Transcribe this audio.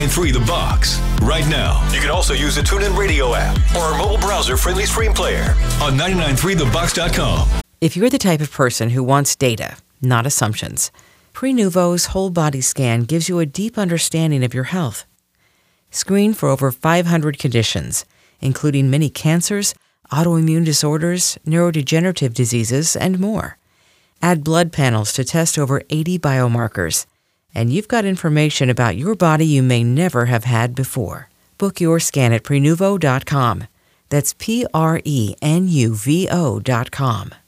3 The Box. Right now, you can also use the TuneIn Radio app or our mobile browser-friendly stream player on 993thebox.com. If you're the type of person who wants data, not assumptions, Prenuvo's whole body scan gives you a deep understanding of your health. Screen for over 500 conditions, including many cancers, autoimmune disorders, neurodegenerative diseases, and more. Add blood panels to test over 80 biomarkers, and you've got information about your body you may never have had before. Book your scan at Prenuvo.com. That's Prenuvo.com.